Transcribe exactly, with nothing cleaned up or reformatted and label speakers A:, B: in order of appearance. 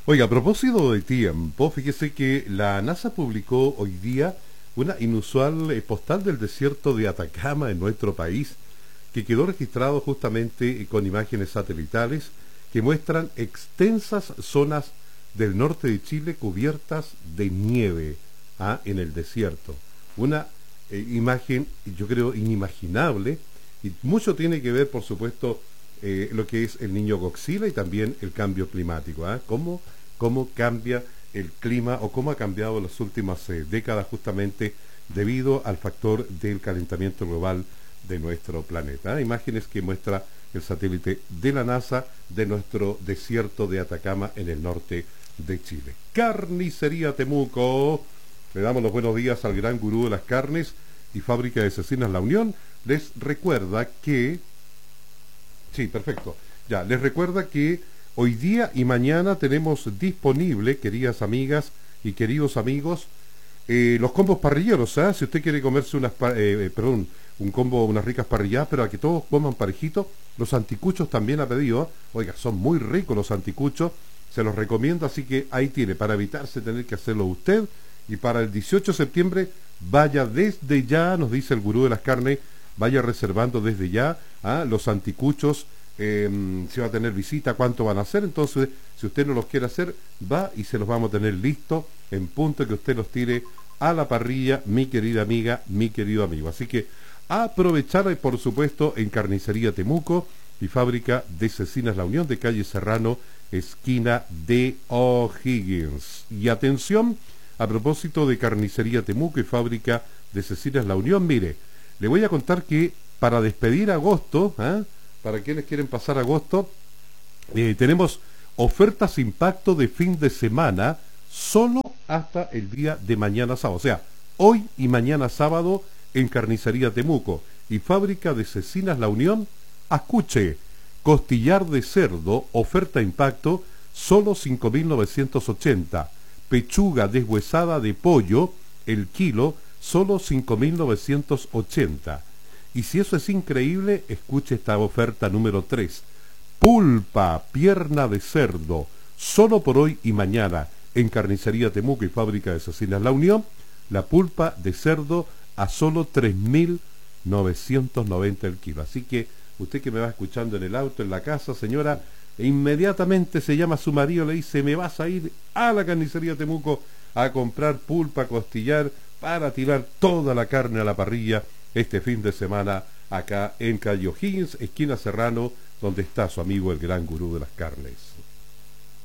A: Oiga, a propósito de tiempo, fíjese que la NASA publicó hoy día una inusual eh, postal del desierto de Atacama en nuestro país, que quedó registrado justamente eh, con imágenes satelitales que muestran extensas zonas del norte de Chile cubiertas de nieve, ¿ah? En el desierto. Una eh, imagen, yo creo, inimaginable, y mucho tiene que ver, por supuesto, eh, lo que es el niño Godzilla y también el cambio climático, ¿ah? ¿Cómo, cómo cambia el clima o cómo ha cambiado en las últimas eh, décadas justamente debido al factor del calentamiento global de nuestro planeta? ¿Ah? Imágenes que muestra el satélite de la NASA de nuestro desierto de Atacama en el norte de Chile. Carnicería Temuco. Le damos los buenos días al gran gurú de las carnes y fábrica de cecinas La Unión. Les recuerda que... Sí, perfecto. Ya, les recuerda que hoy día y mañana tenemos disponible, queridas amigas y queridos amigos, eh, los combos parrilleros, ¿eh? Si usted quiere comerse unas, eh, perdón, un combo, unas ricas parrilladas, pero a que todos coman parejito, los anticuchos también ha pedido, ¿eh? Oiga, son muy ricos los anticuchos, se los recomiendo, así que ahí tiene, para evitarse tener que hacerlo usted, y para el dieciocho de septiembre, vaya desde ya, nos dice el gurú de las carnes, vaya reservando desde ya ¿ah? Los anticuchos, eh, si va a tener visita, cuánto van a hacer. Entonces, si usted no los quiere hacer, va y se los vamos a tener listos en punto que usted los tire a la parrilla, mi querida amiga, mi querido amigo. Así que aprovechar, por supuesto, en Carnicería Temuco y fábrica de cecinas La Unión de calle Serrano, esquina de O'Higgins. Y atención, a propósito de Carnicería Temuco y fábrica de cecinas La Unión, mire, le voy a contar que para despedir agosto, ¿eh? Para quienes quieren pasar agosto, eh, tenemos ofertas impacto de fin de semana solo hasta el día de mañana sábado. O sea, hoy y mañana sábado en Carnicería Temuco y fábrica de cecinas La Unión, escuche, costillar de cerdo, oferta impacto, solo cinco mil novecientos ochenta. Pechuga deshuesada de pollo, el kilo, solo cinco mil novecientos ochenta. Y si eso es increíble, escuche esta oferta número tres. Pulpa, pierna de cerdo, solo por hoy y mañana, en Carnicería Temuco y fábrica de cecinas La Unión, la pulpa de cerdo a solo tres mil novecientos noventa el kilo. Así que usted que me va escuchando en el auto, en la casa, señora, e inmediatamente se llama a su marido, le dice, me vas a ir a la Carnicería Temuco a comprar pulpa, costillar, para tirar toda la carne a la parrilla este fin de semana acá en calle O'Higgins, esquina Serrano, donde está su amigo el gran gurú de las carnes.